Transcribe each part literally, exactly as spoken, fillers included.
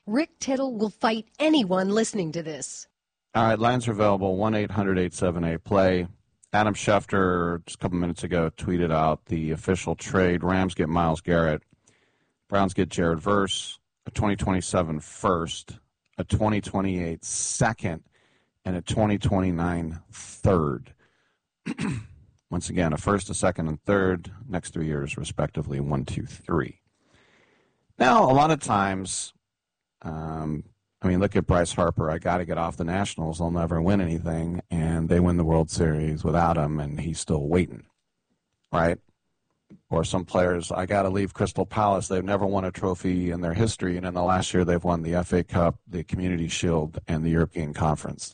Rick Tittle will fight anyone listening to this. All right, lines are available, one eight hundred eight seven eight play. Adam Schefter, just a couple minutes ago, tweeted out the official trade. Rams get Myles Garrett. Browns get Jared Verse, a twenty twenty-seven first, a twenty twenty-eight second, and a twenty twenty-nine third. Once again, a first, a second, and third, next three years, respectively, one, two, three. Now, a lot of times, um, I mean, look at Bryce Harper. I got to get off the Nationals. They'll never win anything, and they win the World Series without him, and he's still waiting, right? Or some players, I got to leave Crystal Palace. They've never won a trophy in their history, and in the last year they've won the F A Cup, the Community Shield, and the European Conference.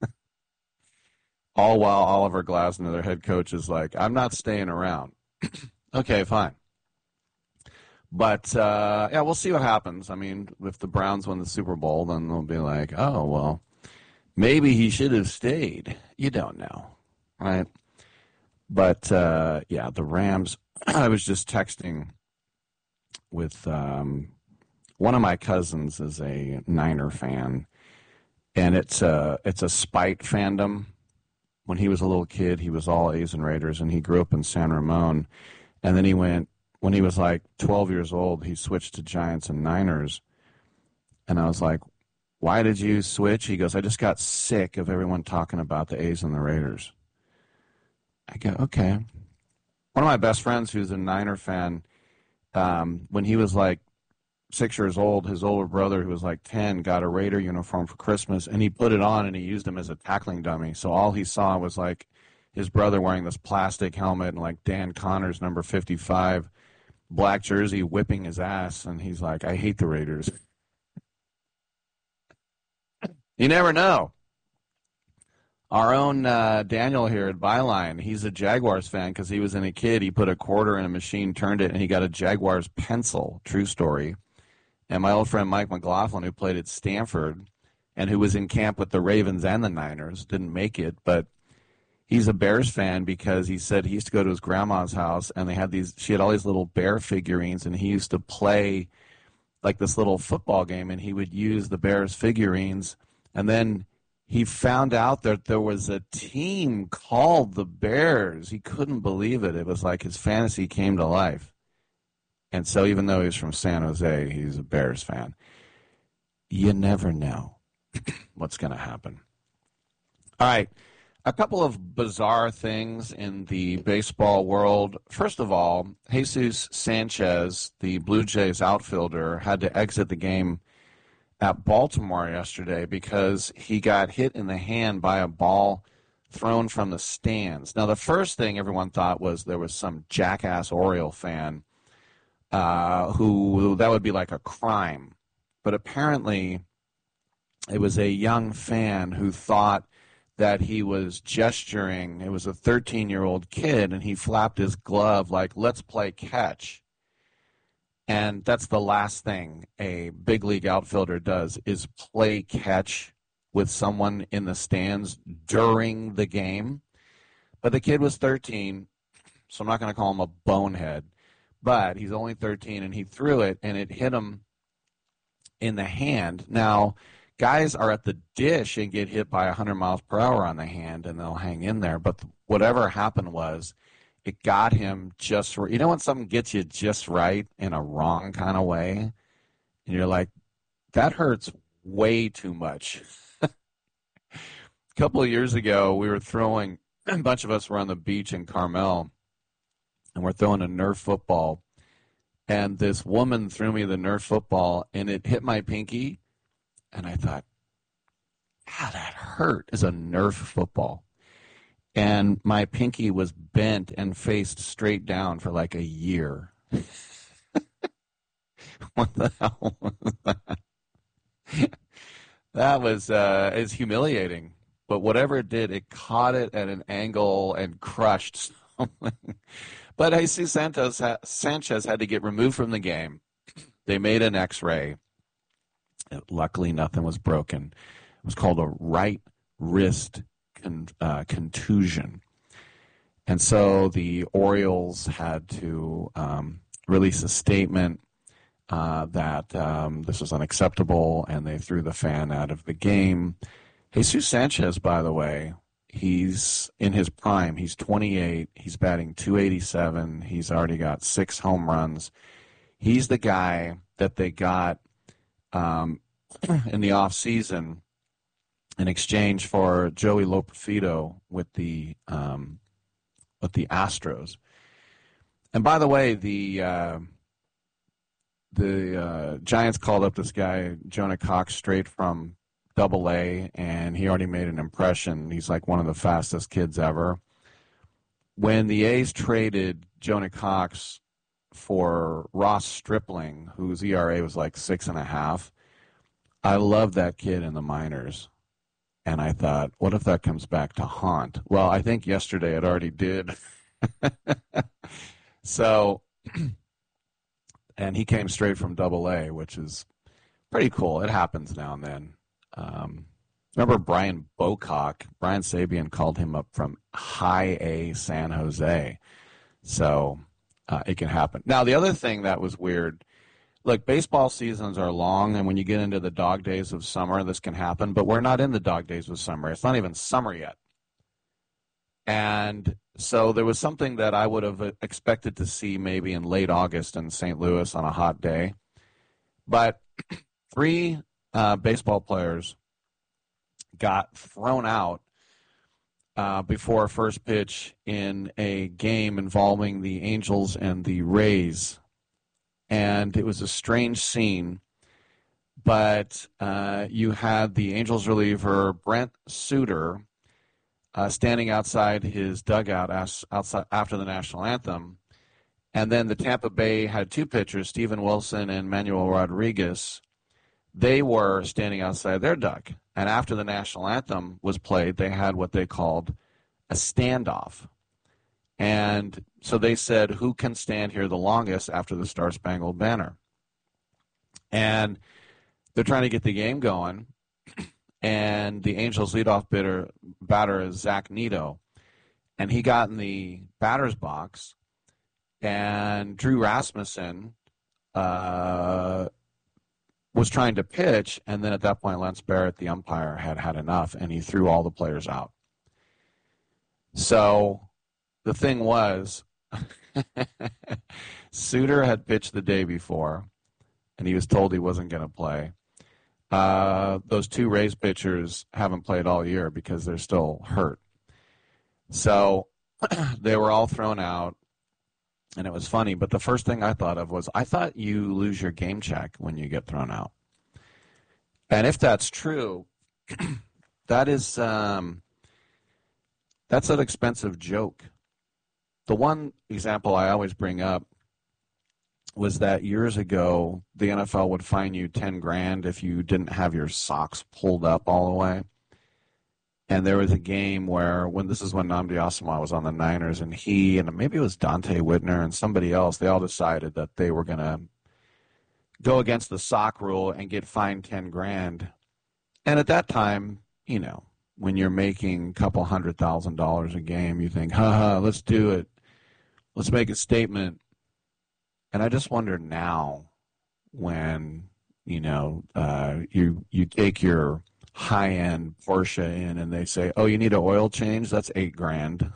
All while Oliver Glasner, their head coach, is like, I'm not staying around. Okay, fine. But, uh, yeah, we'll see what happens. I mean, if the Browns win the Super Bowl, then they'll be like, oh, well, maybe he should have stayed. You don't know, right? But, uh, yeah, the Rams, I was just texting with um, one of my cousins is a Niner fan, and it's a, it's a spite fandom. When he was a little kid, he was all A's and Raiders, and he grew up in San Ramon. And then he went, when he was like twelve years old, he switched to Giants and Niners. And I was like, why did you switch? He goes, I just got sick of everyone talking about the A's and the Raiders. I go, okay. One of my best friends who's a Niner fan, um, when he was like six years old, his older brother, who was like ten, got a Raider uniform for Christmas, and he put it on and he used him as a tackling dummy. So all he saw was like his brother wearing this plastic helmet and like Dan Connors, number fifty-five, black jersey, whipping his ass, and he's like, I hate the Raiders. You never know. Our own uh, Daniel here at Byline, he's a Jaguars fan because he was in a kid. He put a quarter in a machine, turned it, and he got a Jaguars pencil. True story. And my old friend Mike McLaughlin, who played at Stanford and who was in camp with the Ravens and the Niners, didn't make it, but he's a Bears fan because he said he used to go to his grandma's house and they had these, she had all these little bear figurines, and he used to play like this little football game, and he would use the Bears figurines. And then he found out that there was a team called the Bears. He couldn't believe it. It was like his fantasy came to life. And so even though he's from San Jose, he's a Bears fan. You never know what's going to happen. All right. A couple of bizarre things in the baseball world. First of all, Jesus Sanchez, the Blue Jays outfielder, had to exit the game at Baltimore yesterday because he got hit in the hand by a ball thrown from the stands. Now, the first thing everyone thought was there was some jackass Oriole fan uh, who that would be like a crime. But apparently it was a young fan who thought that he was gesturing. It was a thirteen-year-old kid, and he flapped his glove like, let's play catch. And that's the last thing a big league outfielder does, is play catch with someone in the stands during the game. But the kid was thirteen, so I'm not going to call him a bonehead. But he's only thirteen, and he threw it, and it hit him in the hand. Now, guys are at the dish and get hit by one hundred miles per hour on the hand, and they'll hang in there. But whatever happened was it got him just right. You know when something gets you just right in a wrong kind of way? And you're like, that hurts way too much. A couple of years ago, we were throwing, a bunch of us were on the beach in Carmel, and we're throwing a Nerf football. And this woman threw me the Nerf football, and it hit my pinky. And I thought, how that hurt is a Nerf football. And my pinky was bent and faced straight down for like a year. What the hell was that? That was uh, is humiliating. But whatever it did, it caught it at an angle and crushed something. But Jesus Santos, Sanchez had to get removed from the game. They made an X-ray. Luckily, nothing was broken. It was called a right wrist con, uh, contusion. And so the Orioles had to um, release a statement. uh, that um, this was unacceptable, and they threw the fan out of the game. Jesus Sanchez, by the way, he's in his prime. He's twenty-eight. He's batting two eighty-seven. He's already got six home runs. He's the guy that they got um, in the off season in exchange for Joey Loperfido with the um, with the Astros. And by the way, the uh, the uh, Giants called up this guy Jonah Cox straight from Double A, and he already made an impression. He's like one of the fastest kids ever. When the A's traded Jonah Cox for Ross Stripling, whose E R A was like six and a half, I love that kid in the minors. And I thought, what if that comes back to haunt? Well, I think yesterday it already did. So, and he came straight from Double A, which is pretty cool. It happens now and then. Um, remember Brian Bocock? Brian Sabian called him up from High A San Jose. So uh, it can happen. Now, the other thing that was weird, look, baseball seasons are long, and when you get into the dog days of summer, this can happen. But we're not in the dog days of summer. It's not even summer yet. And so there was something that I would have expected to see maybe in late August in Saint Louis on a hot day. But three uh, baseball players got thrown out uh, before first pitch in a game involving the Angels and the Rays. And it was a strange scene. But uh, you had the Angels reliever Brent Suter Uh, standing outside his dugout as, outside, after the national anthem. And then the Tampa Bay had two pitchers, Steven Wilson and Manuel Rodriguez. They were standing outside their dugout. And after the national anthem was played, they had what they called a standoff. And so they said, who can stand here the longest after the Star Spangled Banner? And they're trying to get the game going. And the Angels' leadoff batter, batter is Zach Neto. And he got in the batter's box, and Drew Rasmussen uh, was trying to pitch, and then at that point, Lance Barrett, the umpire, had had enough, and he threw all the players out. So the thing was, Suter had pitched the day before, and he was told he wasn't going to play. Uh, those two Rays pitchers haven't played all year because they're still hurt. So they were all thrown out, and it was funny. But the first thing I thought of was, I thought you lose your game check when you get thrown out. And if that's true, that is um, that's an expensive joke. The one example I always bring up was that years ago, the N F L would fine you ten grand if you didn't have your socks pulled up all the way. And there was a game where, when this is when Nnamdi Asomugha was on the Niners, and he, and maybe it was Dante Whitner and somebody else, they all decided that they were going to go against the sock rule and get fined ten grand. And at that time, you know, when you're making a couple hundred thousand dollars a game, you think, haha, let's do it. Let's make a statement. And I just wonder now, when, you know, uh, you you take your high-end Porsche in and they say, oh, you need an oil change? That's eight grand.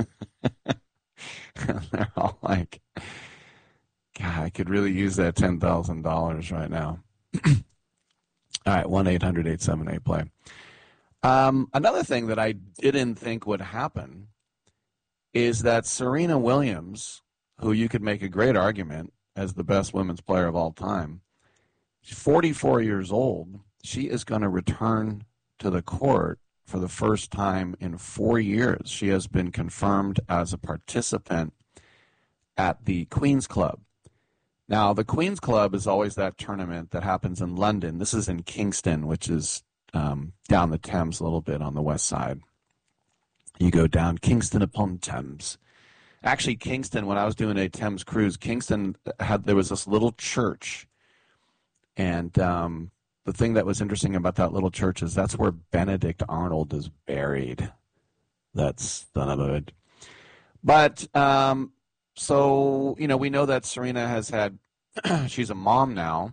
They're all like, God, I could really use that ten thousand dollars right now. All right, one eight hundred eight seven eight play. Um, another thing that I didn't think would happen is that Serena Williams, who you could make a great argument as the best women's player of all time, she's forty-four years old. She is going to return to the court for the first time in four years. She has been confirmed as a participant at the Queen's Club. Now, the Queen's Club is always that tournament that happens in London. This is in Kingston, which is um, down the Thames a little bit on the west side. You go down Kingston upon Thames. Actually, Kingston, when I was doing a Thames cruise, Kingston had, there was this little church. And um, the thing that was interesting about that little church is that's where Benedict Arnold is buried. That's the But, um, so, you know, we know that Serena has had she's a mom now.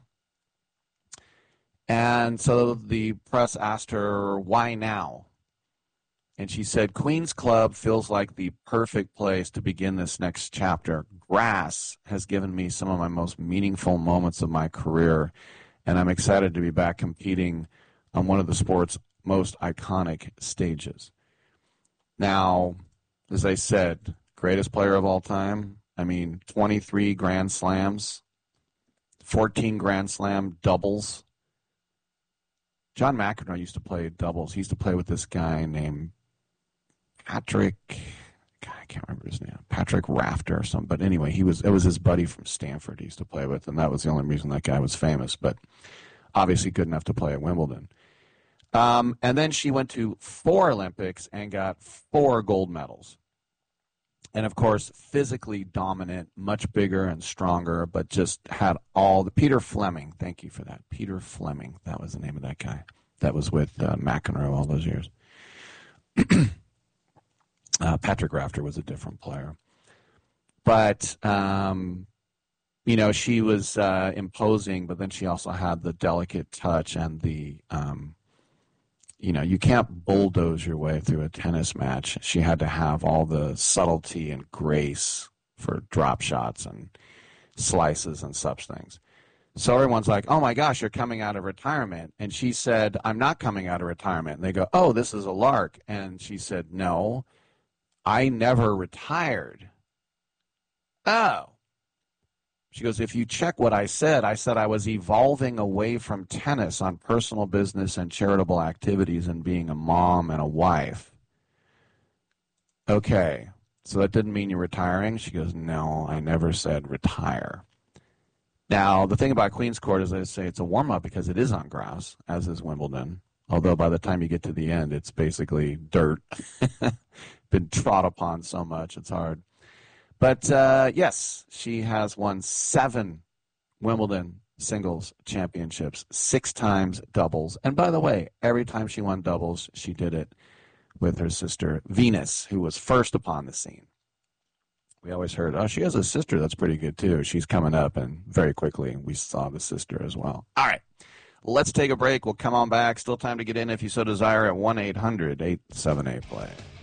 And so the press asked her, why now? And she said, Queen's Club feels like the perfect place to begin this next chapter. Grass has given me some of my most meaningful moments of my career, and I'm excited to be back competing on one of the sport's most iconic stages. Now, as I said, greatest player of all time. I mean, twenty-three Grand Slams, fourteen Grand Slam doubles. John McEnroe used to play doubles. He used to play with this guy named Patrick, God, I can't remember his name, Patrick Rafter or something. But anyway, he was it was his buddy from Stanford he used to play with, and that was the only reason that guy was famous. But obviously good enough to play at Wimbledon. Um, and then she went to four Olympics and got four gold medals. And, of course, physically dominant, much bigger and stronger, but just had all the – Peter Fleming, thank you for that. Peter Fleming, that was the name of that guy. That was with uh, McEnroe all those years. uh, Patrick Rafter was a different player. But, um, you know, she was uh, imposing, but then she also had the delicate touch and the um, – you know, you can't bulldoze your way through a tennis match. She had to have all the subtlety and grace for drop shots and slices and such things. So everyone's like, oh, my gosh, you're coming out of retirement. And she said, I'm not coming out of retirement. And they go, oh, this is a lark. And she said, no, I never retired. Oh. She goes, if you check what I said, I said I was evolving away from tennis on personal business and charitable activities and being a mom and a wife. Okay, so that didn't mean you're retiring? She goes, no, I never said retire. Now, the thing about Queen's Court is I say it's a warm-up because it is on grass, as is Wimbledon. Although by the time you get to the end, it's basically dirt. Been trod upon so much, it's hard. But, uh, yes, she has won seven Wimbledon singles championships, six times doubles. And by the way, every time she won doubles, she did it with her sister Venus, who was first upon the scene. We always heard, oh, she has a sister that's pretty good, too. She's coming up, and very quickly we saw the sister as well. All right, let's take a break. We'll come on back. Still time to get in if you so desire at one eight hundred eight seven eight play.